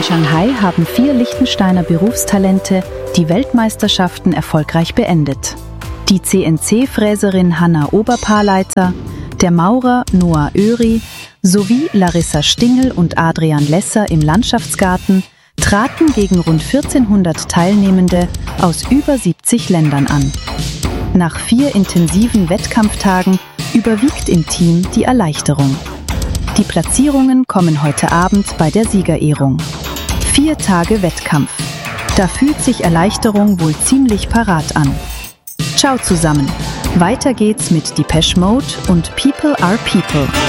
Shanghai haben 4 Liechtensteiner Berufstalente die Weltmeisterschaften erfolgreich beendet. Die CNC-Fräserin Hanna Oberpaarleiter, der Maurer Noah Öri sowie Larissa Stingel und Adrian Lesser im Landschaftsgarten traten gegen rund 1400 Teilnehmende aus über 70 Ländern an. Nach 4 intensiven Wettkampftagen überwiegt im Team die Erleichterung. Die Platzierungen kommen heute Abend bei der Siegerehrung. 4 Tage Wettkampf. Da fühlt sich Erleichterung wohl ziemlich parat an. Ciao zusammen. Weiter geht's mit Depeche Mode und People are People.